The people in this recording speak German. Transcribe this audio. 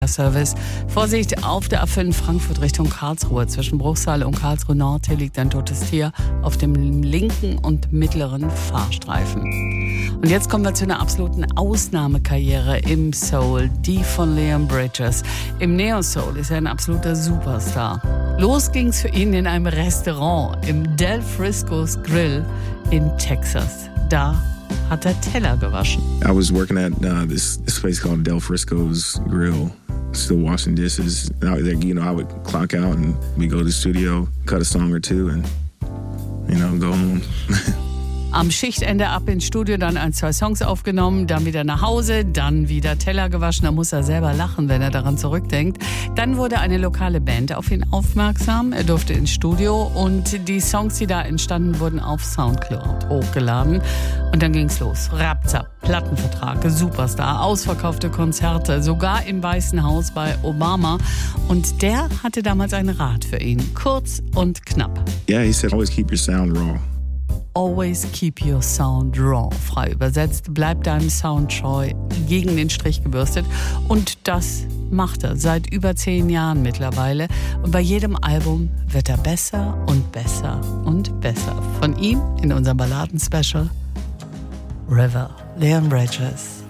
Service. Vorsicht, auf der A5 Frankfurt Richtung Karlsruhe. Zwischen Bruchsal und Karlsruhe Nord. Hier liegt ein totes Tier auf dem linken und mittleren Fahrstreifen. Und jetzt kommen wir zu einer absoluten Ausnahmekarriere im Soul. Die von Leon Bridges. Im Neo-Soul ist er ein absoluter Superstar. Los ging's für ihn in einem Restaurant im Del Frisco's Grill in Texas. Da hat er Teller gewaschen. I was working at this place called Del Frisco's Grill. Still washing dishes. I would clock out and we go to the studio, cut a song or two and, go home. Am Schichtende ab ins Studio, dann 1-2 Songs aufgenommen, dann wieder nach Hause, dann wieder Teller gewaschen. Da muss er selber lachen, wenn er daran zurückdenkt. Dann wurde eine lokale Band auf ihn aufmerksam. Er durfte ins Studio und die Songs, die da entstanden, wurden auf Soundcloud hochgeladen. Und dann ging's los. Rapzap, Plattenvertrag, Superstar, ausverkaufte Konzerte, sogar im Weißen Haus bei Obama. Und der hatte damals einen Rat für ihn. Kurz und knapp. Yeah, he said, always keep your sound raw. Always keep your sound raw. Frei übersetzt, bleib deinem Sound treu, gegen den Strich gebürstet. Und das macht er seit über 10 Jahren mittlerweile. Und bei jedem Album wird er besser und besser und besser. Von ihm in unserem Balladen-Special River, Leon Bridges.